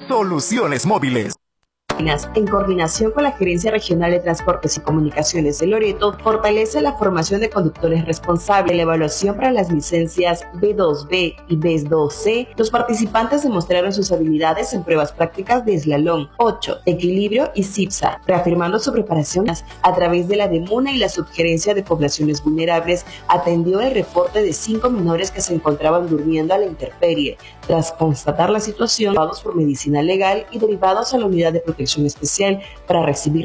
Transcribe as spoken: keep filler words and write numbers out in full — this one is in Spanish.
Soluciones Móviles. En coordinación con la Gerencia Regional de Transportes y Comunicaciones de Loreto, fortalece la formación de conductores responsables, la evaluación para las licencias B dos B y B dos C. Los participantes demostraron sus habilidades en pruebas prácticas de eslalón, ocho, equilibrio y CIPSA, reafirmando su preparación a través de la DEMUNA y la Subgerencia de Poblaciones Vulnerables atendió el reporte de cinco menores que se encontraban durmiendo a la intemperie. Tras constatar la situación, llevados por medicina legal y derivados a la unidad de protección especial para recibir